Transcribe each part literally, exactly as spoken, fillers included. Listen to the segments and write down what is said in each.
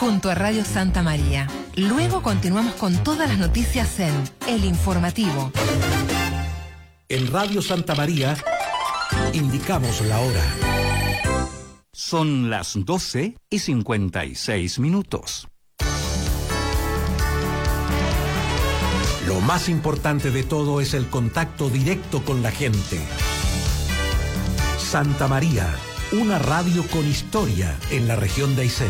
junto a Radio Santa María. Luego continuamos con todas las noticias en El Informativo. En Radio Santa María indicamos la hora. Son las doce y cincuenta y seis minutos. Lo más importante de todo es el contacto directo con la gente. Santa María, una radio con historia en la región de Aysén.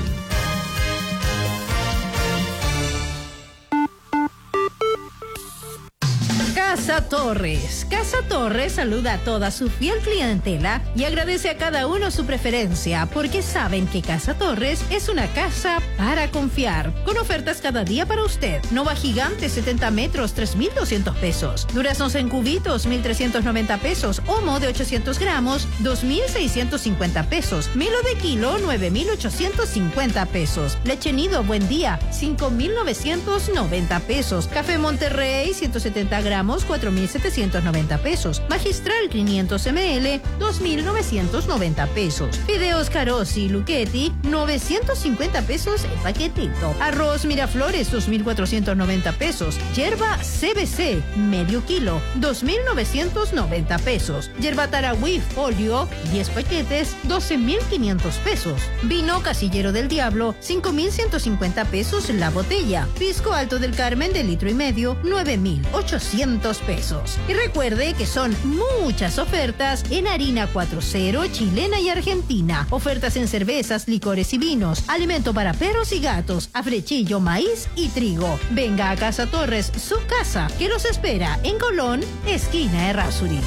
Casa Torres. Casa Torres saluda a toda su fiel clientela y agradece a cada uno su preferencia, porque saben que Casa Torres es una casa para confiar. Con ofertas cada día para usted. Nova Gigante setenta metros, tres mil doscientos pesos. Duraznos en cubitos, mil trescientos noventa pesos. Homo de ochocientos gramos, dos mil seiscientos cincuenta pesos. Milo de kilo, nueve mil ochocientos cincuenta pesos. Leche Nido Buen Día, cinco mil novecientos noventa pesos. Café Monterrey, ciento setenta gramos, cuatro mil setecientos noventa pesos. Magistral quinientos mililitros, dos mil novecientos noventa pesos. Fideos Carosi Luchetti, novecientos cincuenta pesos el paquetito. Arroz Miraflores, dos mil cuatrocientos noventa pesos. Yerba C B C, medio kilo, dos mil novecientos noventa pesos. Yerba Tarahui Folio, diez paquetes, doce mil quinientos pesos. Vino Casillero del Diablo, cinco mil ciento cincuenta pesos la botella. Pisco Alto del Carmen de litro y medio, nueve mil ochocientos pesos. Y recuerde que son muchas ofertas en harina cuatro cero chilena y argentina. Ofertas en cervezas, licores y vinos. Alimento para perros y gatos. Afrechillo, maíz y trigo. Venga a Casa Torres, su casa, que los espera en Colón, esquina Errázuriz.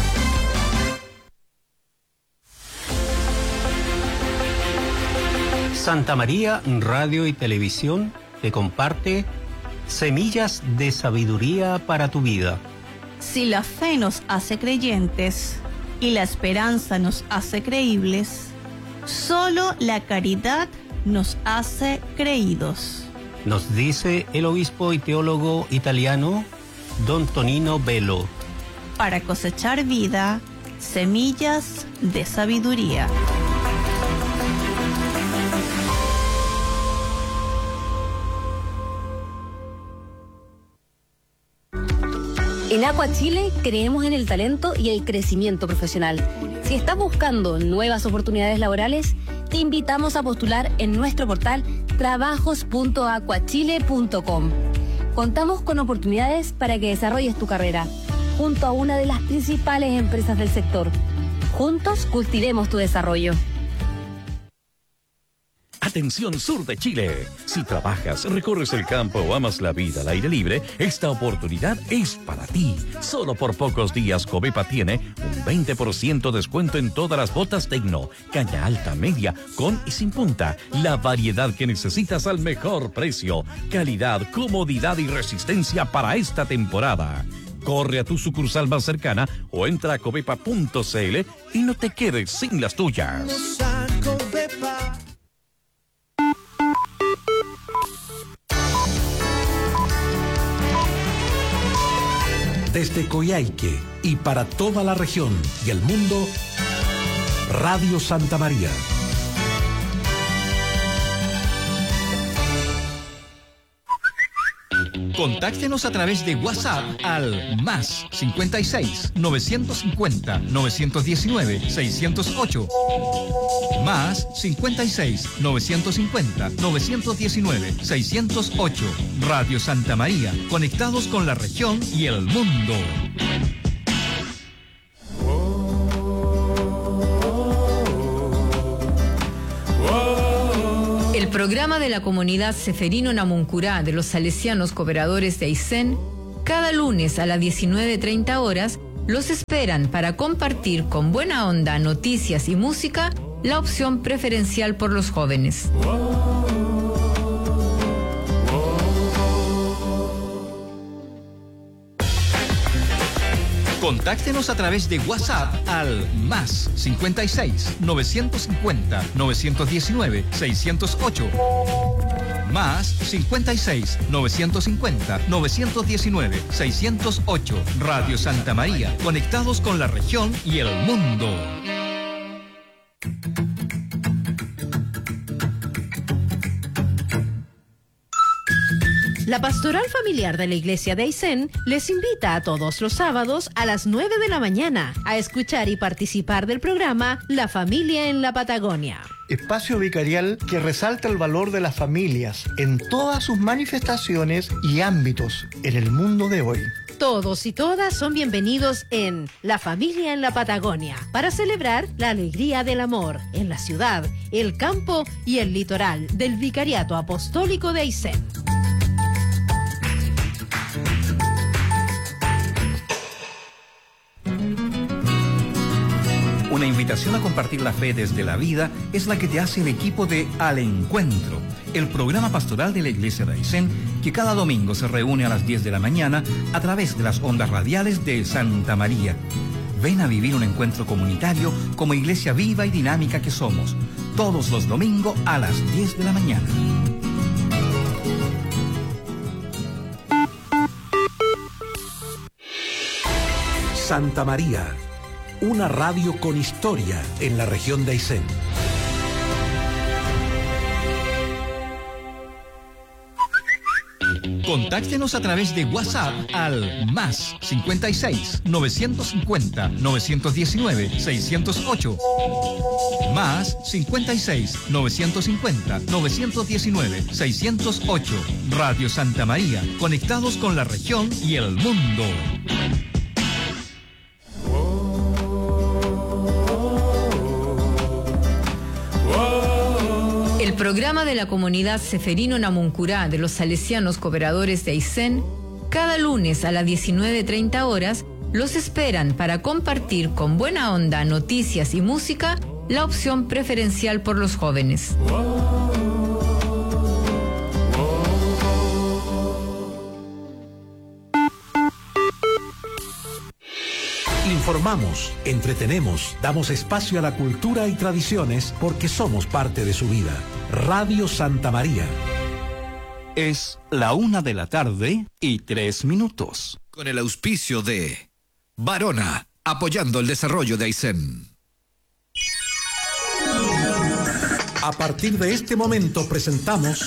Santa María Radio y Televisión te comparte Semillas de Sabiduría para tu Vida. Si la fe nos hace creyentes y la esperanza nos hace creíbles, solo la caridad nos hace creídos. Nos dice el obispo y teólogo italiano Don Tonino Bello. Para cosechar vida, semillas de sabiduría. En Aqua Chile creemos en el talento y el crecimiento profesional. Si estás buscando nuevas oportunidades laborales, te invitamos a postular en nuestro portal trabajos punto aquachile punto com. Contamos con oportunidades para que desarrolles tu carrera junto a una de las principales empresas del sector. Juntos cultivemos tu desarrollo. Atención Sur de Chile. Si trabajas, recorres el campo o amas la vida al aire libre, esta oportunidad es para ti. Solo por pocos días Covepa tiene un veinte por ciento descuento en todas las botas Tecno, caña alta, media, con y sin punta. La variedad que necesitas al mejor precio. Calidad, comodidad y resistencia para esta temporada. Corre a tu sucursal más cercana o entra a covepa punto cl y no te quedes sin las tuyas. Desde Coyhaique y para toda la región y el mundo, Radio Santa María. Contáctenos a través de WhatsApp al más cincuenta y seis, novecientos cincuenta, novecientos diecinueve, seiscientos ocho. Más cincuenta y seis, novecientos cincuenta, novecientos diecinueve, seiscientos ocho. Radio Santa María, conectados con la región y el mundo. El programa de la comunidad Seferino Namuncurá de los Salesianos Cooperadores de Aysén, cada lunes a las diecinueve treinta horas, los esperan para compartir con buena onda noticias y música, la opción preferencial por los jóvenes. Contáctenos a través de WhatsApp al más cincuenta y seis, novecientos cincuenta, novecientos diecinueve, seiscientos ocho. Más cincuenta y seis, novecientos cincuenta, novecientos diecinueve, seiscientos ocho. Radio Santa María, conectados con la región y el mundo. La Pastoral Familiar de la Iglesia de Aysén les invita a todos los sábados a las nueve de la mañana a escuchar y participar del programa La Familia en la Patagonia. Espacio vicarial que resalta el valor de las familias en todas sus manifestaciones y ámbitos en el mundo de hoy. Todos y todas son bienvenidos en La Familia en la Patagonia para celebrar la alegría del amor en la ciudad, el campo y el litoral del Vicariato Apostólico de Aysén. Una invitación a compartir la fe desde la vida es la que te hace el equipo de Al Encuentro, el programa pastoral de la Iglesia de Aysén, que cada domingo se reúne a las diez de la mañana a través de las ondas radiales de Santa María. Ven a vivir un encuentro comunitario como iglesia viva y dinámica que somos, todos los domingos a las diez de la mañana. Santa María, una radio con historia en la región de Aysén. Contáctenos a través de WhatsApp al más cincuenta y seis, novecientos cincuenta, novecientos diecinueve, seiscientos ocho. Más cincuenta y seis, novecientos cincuenta, novecientos diecinueve, seiscientos ocho. Radio Santa María, conectados con la región y el mundo. El programa de la comunidad Seferino Namuncurá de los salesianos cooperadores de Aysén, cada lunes a las diecinueve treinta horas, los esperan para compartir con buena onda noticias y música, la opción preferencial por los jóvenes. Informamos, entretenemos, damos espacio a la cultura y tradiciones porque somos parte de su vida. Radio Santa María. Es la una de la tarde y tres minutos. Con el auspicio de Varona, apoyando el desarrollo de Aysén. A partir de este momento presentamos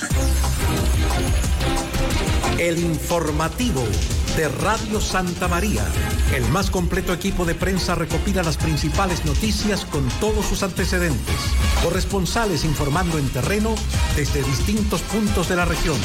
el informativo de Radio Santa María. El más completo equipo de prensa recopila las principales noticias con todos sus antecedentes. Corresponsales informando en terreno desde distintos puntos de la región.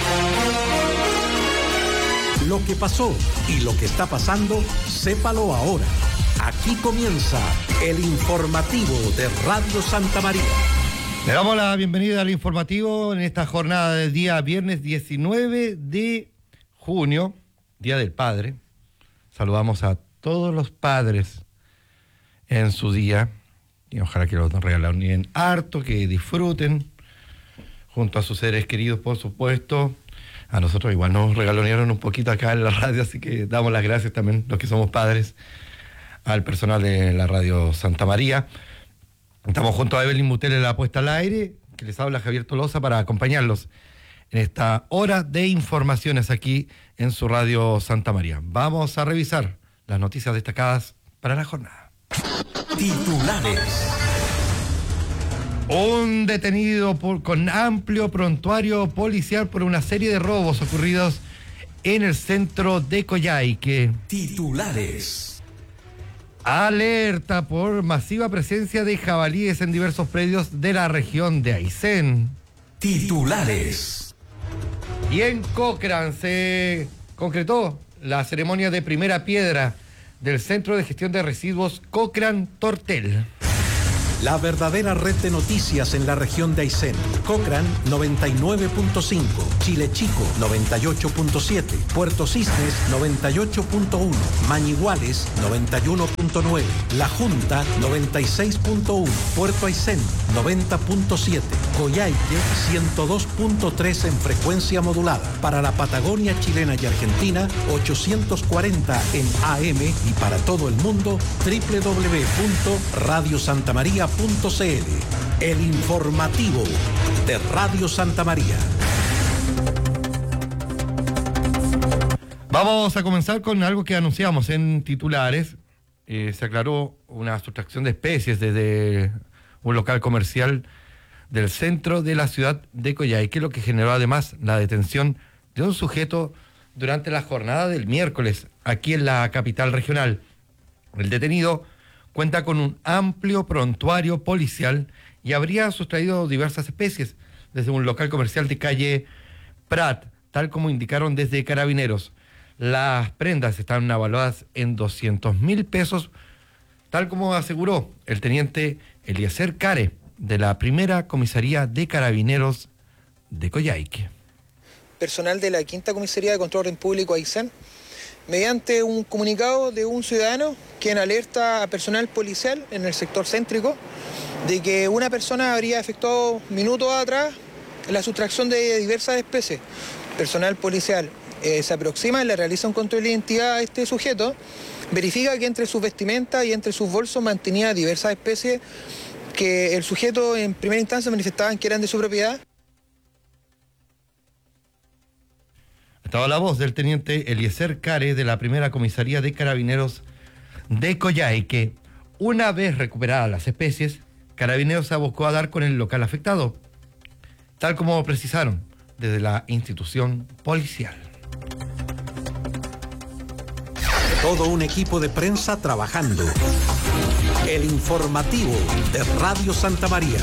Lo que pasó y lo que está pasando, sépalo ahora. Aquí comienza el informativo de Radio Santa María. Le damos la bienvenida al informativo en esta jornada del día viernes diecinueve de junio, Día del Padre. Saludamos a todos los padres en su día y ojalá que los regalen harto, que disfruten junto a sus seres queridos, por supuesto. A nosotros igual nos regalonearon un poquito acá en la radio, así que damos las gracias también, los que somos padres, al personal de la Radio Santa María. Estamos junto a Evelyn Mutel en la puesta al aire, que les habla Javier Tolosa para acompañarlos en esta hora de informaciones aquí en su Radio Santa María. Vamos a revisar las noticias destacadas para la jornada. Titulares. Un detenido por, con amplio prontuario policial por una serie de robos ocurridos en el centro de Coyhaique. Titulares. Alerta por masiva presencia de jabalíes en diversos predios de la región de Aysén. Titulares. Y en Cochrane se concretó la ceremonia de primera piedra del Centro de Gestión de Residuos Cochrane Tortel. La verdadera red de noticias en la región de Aysén. Cochrane noventa y nueve punto cinco, Chile Chico noventa y ocho punto siete, Puerto Cisnes noventa y ocho punto uno, Mañiguales noventa y uno punto nueve, La Junta noventa y seis punto uno, Puerto Aysén noventa punto siete, Coyhaique ciento dos punto tres en frecuencia modulada. Para la Patagonia chilena y Argentina ochocientos cuarenta en A M y para todo el mundo doble u doble u doble u punto radio santa maría punto c l. El informativo de Radio Santa María. Vamos a comenzar con algo que anunciamos en titulares. Eh, se aclaró una sustracción de especies desde un local comercial del centro de la ciudad de Coyhaique, lo que generó además la detención de un sujeto durante la jornada del miércoles aquí en la capital regional. El detenido cuenta con un amplio prontuario policial y habría sustraído diversas especies desde un local comercial de calle Prat, tal como indicaron desde Carabineros. Las prendas están avaladas en doscientos mil pesos, tal como aseguró el teniente Eliezer Care, de la primera comisaría de Carabineros de Coyhaique. Personal de la quinta comisaría de control orden público Aysén, mediante un comunicado de un ciudadano quien alerta a personal policial en el sector céntrico de que una persona habría efectuado minutos atrás la sustracción de diversas especies. Personal policial eh, se aproxima y le realiza un control de identidad a este sujeto, verifica que entre sus vestimentas y entre sus bolsos mantenía diversas especies que el sujeto en primera instancia manifestaban que eran de su propiedad. Estaba la voz del teniente Eliezer Care de la primera comisaría de Carabineros de Coyhaique. Una vez recuperadas las especies, Carabineros se abocó a dar con el local afectado, tal como precisaron desde la institución policial. Todo un equipo de prensa trabajando. El informativo de Radio Santa María.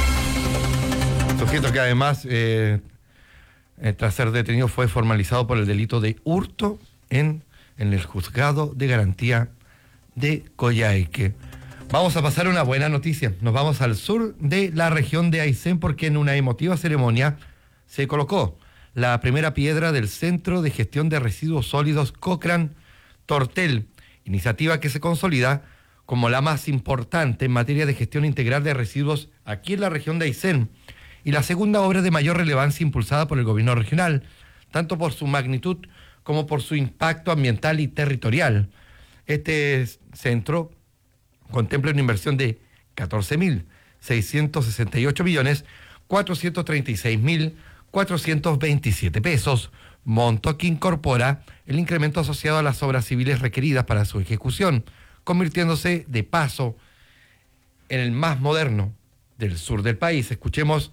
Sujeto que además, eh, eh, tras ser detenido, fue formalizado por el delito de hurto en, en el juzgado de garantía de Coyhaique. Vamos a pasar una buena noticia. Nos vamos al sur de la región de Aysén porque en una emotiva ceremonia se colocó la primera piedra del Centro de Gestión de Residuos Sólidos Cochrane Tortel, iniciativa que se consolida como la más importante en materia de gestión integral de residuos aquí en la región de Aysén y la segunda obra de mayor relevancia impulsada por el gobierno regional, tanto por su magnitud como por su impacto ambiental y territorial. Este centro contempla una inversión de catorce mil seiscientos sesenta y ocho millones cuatrocientos treinta y seis mil cuatrocientos veintisiete pesos, monto que incorpora el incremento asociado a las obras civiles requeridas para su ejecución, convirtiéndose de paso en el más moderno del sur del país. Escuchemos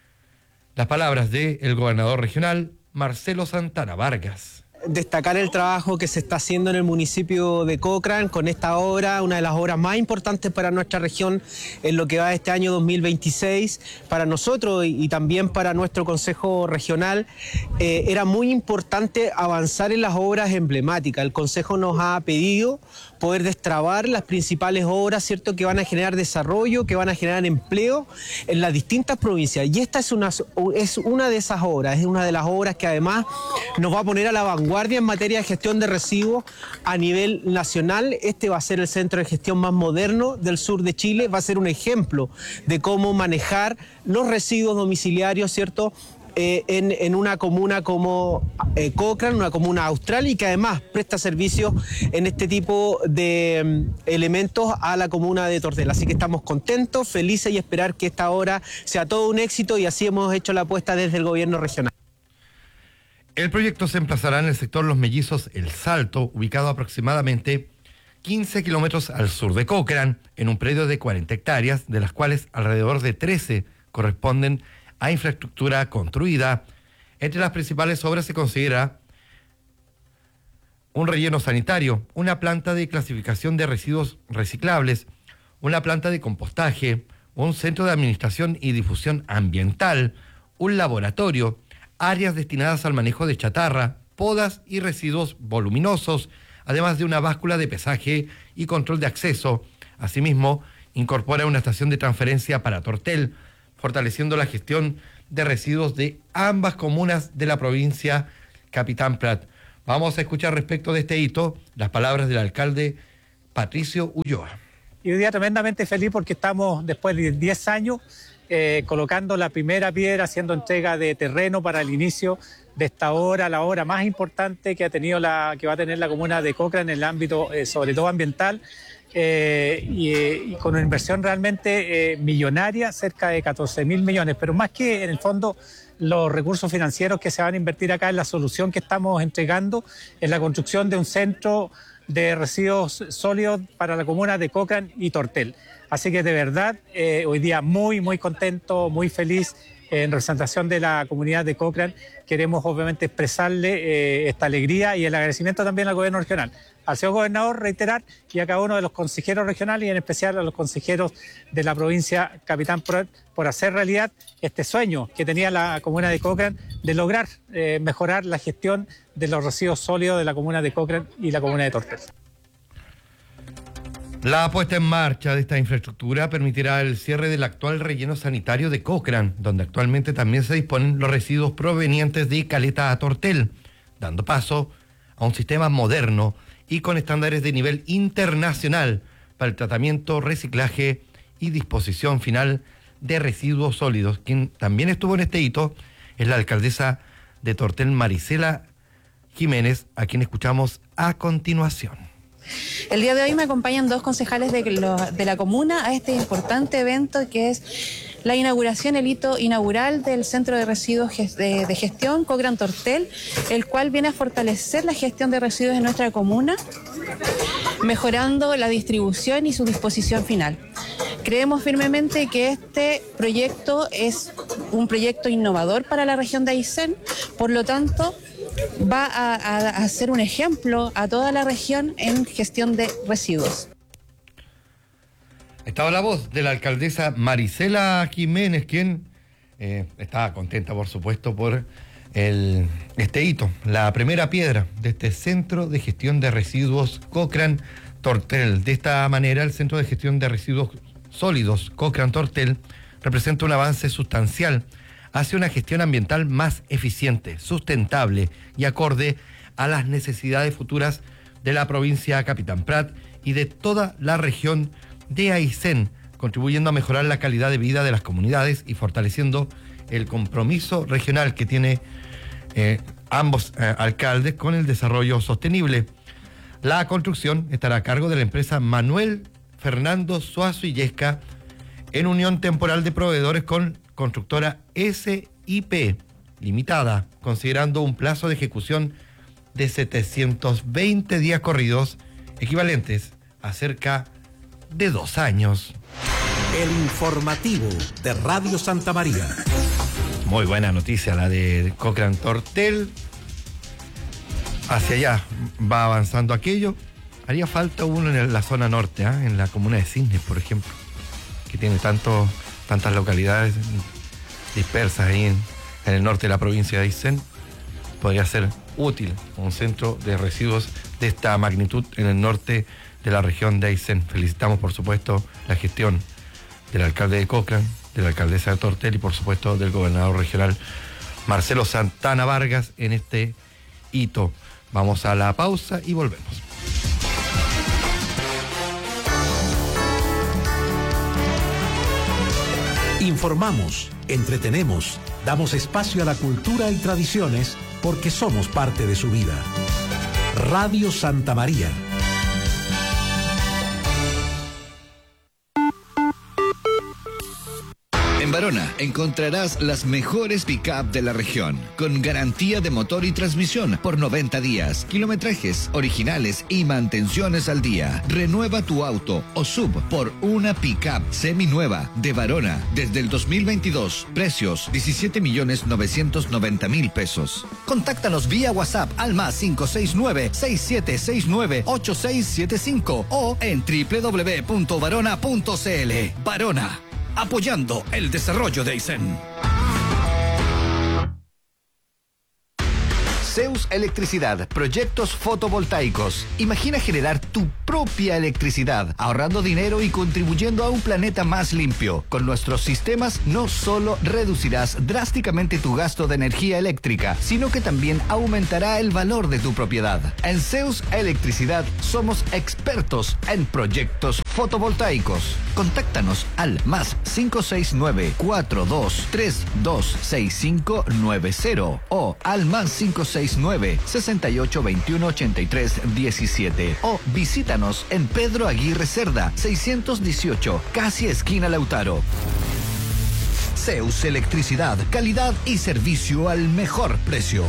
las palabras del gobernador regional, Marcelo Santana Vargas. Destacar el trabajo que se está haciendo en el municipio de Cochrane con esta obra, una de las obras más importantes para nuestra región en lo que va este año dos mil veintiséis. Para nosotros y, y también para nuestro Consejo Regional eh, era muy importante avanzar en las obras emblemáticas. El Consejo nos ha pedido poder destrabar las principales obras, ¿cierto?, que van a generar desarrollo, que van a generar empleo en las distintas provincias. Y esta es una, es una de esas obras, es una de las obras que además nos va a poner a la vanguardia en materia de gestión de residuos a nivel nacional. Este va a ser el centro de gestión más moderno del sur de Chile, va a ser un ejemplo de cómo manejar los residuos domiciliarios, ¿cierto?, Eh, en, en una comuna como eh, Cochrane, una comuna austral y que además presta servicios en este tipo de um, elementos a la comuna de Tortel. Así que estamos contentos, felices y esperar que esta obra sea todo un éxito y así hemos hecho la apuesta desde el gobierno regional. El proyecto se emplazará en el sector Los Mellizos El Salto, ubicado aproximadamente quince kilómetros al sur de Cochrane, en un predio de cuarenta hectáreas, de las cuales alrededor de trece corresponden a infraestructura construida. Entre las principales obras se considera un relleno sanitario, una planta de clasificación de residuos reciclables, una planta de compostaje, un centro de administración y difusión ambiental, un laboratorio, áreas destinadas al manejo de chatarra, podas y residuos voluminosos, además de una báscula de pesaje y control de acceso. Asimismo, incorpora una estación de transferencia para Tortel, fortaleciendo la gestión de residuos de ambas comunas de la provincia Capitán Prat. Vamos a escuchar respecto de este hito las palabras del alcalde Patricio Ulloa. Y hoy día tremendamente feliz porque estamos, después de diez años, eh, colocando la primera piedra, haciendo entrega de terreno para el inicio de esta obra, la obra más importante que ha tenido la, que va a tener la comuna de Cochrane en el ámbito, eh, sobre todo ambiental. Eh, y, eh, y con una inversión realmente eh, millonaria, cerca de catorce mil millones, pero más que en el fondo los recursos financieros que se van a invertir acá en la solución que estamos entregando, en la construcción de un centro de residuos sólidos para la comuna de Cochrane y Tortel. Así que de verdad, eh, hoy día muy, muy contento, muy feliz en representación de la comunidad de Cochrane, queremos obviamente expresarle eh, esta alegría y el agradecimiento también al gobierno regional. Al señor gobernador reiterar y a cada uno de los consejeros regionales y en especial a los consejeros de la provincia Capitán por, por hacer realidad este sueño que tenía la comuna de Cochrane de lograr eh, mejorar la gestión de los residuos sólidos de la comuna de Cochrane y la comuna de Tortel. La puesta en marcha de esta infraestructura permitirá el cierre del actual relleno sanitario de Cochrane, donde actualmente también se disponen los residuos provenientes de Caleta a Tortel, dando paso a un sistema moderno y con estándares de nivel internacional para el tratamiento, reciclaje y disposición final de residuos sólidos. Quien también estuvo en este hito es la alcaldesa de Tortel, Marisela Jiménez, a quien escuchamos a continuación. El día de hoy me acompañan dos concejales de, lo, de la comuna a este importante evento que es la inauguración, el hito inaugural del Centro de Residuos de, de Gestión Cochrane Tortel, el cual viene a fortalecer la gestión de residuos en nuestra comuna, mejorando la distribución y su disposición final. Creemos firmemente que este proyecto es un proyecto innovador para la región de Aysén, por lo tanto va a, a, a ser un ejemplo a toda la región en gestión de residuos. Estaba la voz de la alcaldesa Marisela Jiménez, quien eh, estaba contenta, por supuesto, por el, este hito, la primera piedra de este Centro de Gestión de Residuos Cochrane Tortel. De esta manera, el Centro de Gestión de Residuos Sólidos Cochrane Tortel representa un avance sustancial hacia una gestión ambiental más eficiente, sustentable y acorde a las necesidades futuras de la provincia Capitán Prat y de toda la región de Aysén, contribuyendo a mejorar la calidad de vida de las comunidades y fortaleciendo el compromiso regional que tiene eh, ambos eh, alcaldes con el desarrollo sostenible. La construcción estará a cargo de la empresa Manuel Fernando Suazo y Yesca, en unión temporal de proveedores con constructora S I P Limitada, considerando un plazo de ejecución de setecientos veinte días corridos, equivalentes a cerca de dos años. El informativo de Radio Santa María. Muy buena noticia la de Cochrane Tortel. Hacia allá va avanzando aquello. Haría falta uno en la zona norte, ¿eh? En la comuna de Cisnes, por ejemplo, que tiene tanto, tantas localidades dispersas ahí en, en el norte de la provincia de Aysén. Podría ser útil un centro de residuos de esta magnitud en el norte de la región de Aysén. Felicitamos, por supuesto, la gestión del alcalde de Cochrane, de la alcaldesa de Tortel y, por supuesto, del gobernador regional Marcelo Santana Vargas en este hito. Vamos a la pausa y volvemos. Informamos, entretenemos, damos espacio a la cultura y tradiciones porque somos parte de su vida. Radio Santa María. En Barona encontrarás las mejores pick-up de la región, con garantía de motor y transmisión por noventa días, kilometrajes originales y mantenciones al día. Renueva tu auto o sub por una pick-up seminueva de Barona desde el dos mil veintidós. Precios diecisiete millones novecientos noventa mil pesos. Contáctanos vía WhatsApp al más cinco seis nueve, seis siete seis nueve, ocho seis siete cinco o en doble u doble u doble u punto barona punto c l. Barona, apoyando el desarrollo de Aysén. Zeus Electricidad, proyectos fotovoltaicos. Imagina generar tu propia electricidad, ahorrando dinero y contribuyendo a un planeta más limpio. Con nuestros sistemas no solo reducirás drásticamente tu gasto de energía eléctrica, sino que también aumentará el valor de tu propiedad. En Zeus Electricidad somos expertos en proyectos fotovoltaicos. Contáctanos al más cinco seis nueve, cuatro dos tres dos seis cinco nueve cero o al más cinco seis nueve, sesenta y ocho, veintiuno, ochenta y tres, diecisiete o visítanos en Pedro Aguirre Cerda, seiscientos dieciocho, casi esquina Lautaro. Zeus Electricidad, calidad y servicio al mejor precio.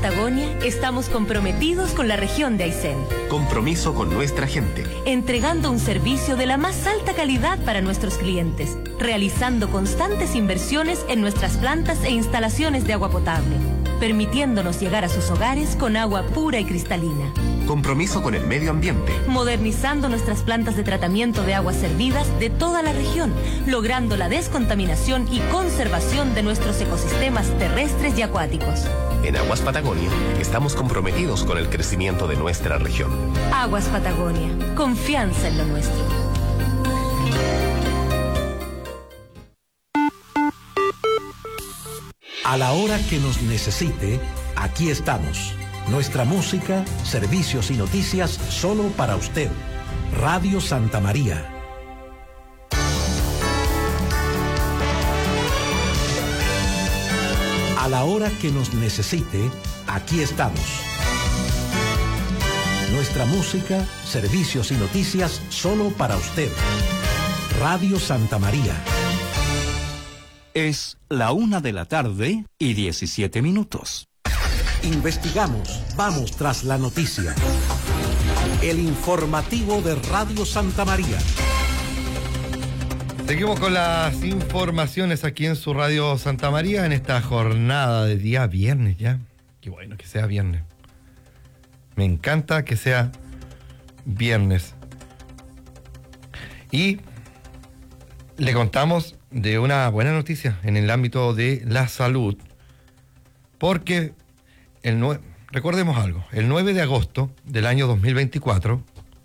Patagonia estamos comprometidos con la región de Aysén. Compromiso con nuestra gente. Entregando un servicio de la más alta calidad para nuestros clientes, realizando constantes inversiones en nuestras plantas e instalaciones de agua potable, permitiéndonos llegar a sus hogares con agua pura y cristalina. Compromiso con el medio ambiente. Modernizando nuestras plantas de tratamiento de aguas servidas de toda la región, logrando la descontaminación y conservación de nuestros ecosistemas terrestres y acuáticos. En Aguas Patagonia estamos comprometidos con el crecimiento de nuestra región. Aguas Patagonia, confianza en lo nuestro. A la hora que nos necesite, aquí estamos. Nuestra música, servicios y noticias solo para usted. Radio Santa María. A la hora que nos necesite, aquí estamos. Nuestra música, servicios y noticias solo para usted. Radio Santa María. Es la una de la tarde y diecisiete minutos. Investigamos, vamos tras la noticia. El informativo de Radio Santa María. Seguimos con las informaciones aquí en su Radio Santa María en esta jornada de día viernes ya. Qué bueno que sea viernes. Me encanta que sea viernes. Y le contamos de una buena noticia en el ámbito de la salud, porque el nue- recordemos algo, el nueve de agosto del año dos mil veinticuatro,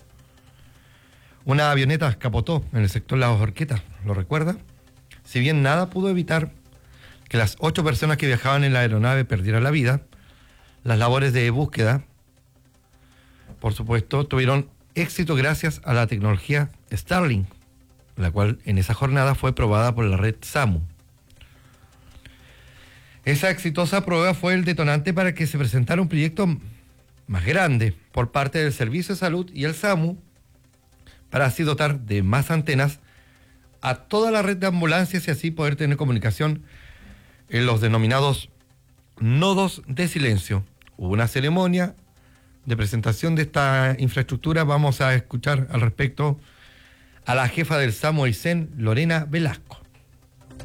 una avioneta capotó en el sector Las Horquetas, ¿lo recuerda? Si bien nada pudo evitar que las ocho personas que viajaban en la aeronave perdieran la vida, las labores de búsqueda, por supuesto, tuvieron éxito gracias a la tecnología Starlink, la cual en esa jornada fue probada por la red SAMU. Esa exitosa prueba fue el detonante para que se presentara un proyecto más grande por parte del Servicio de Salud y el SAMU para así dotar de más antenas a toda la red de ambulancias y así poder tener comunicación en los denominados nodos de silencio. Hubo una ceremonia de presentación de esta infraestructura. Vamos a escuchar al respecto a la jefa del SAMU Aysén, Lorena Velasco.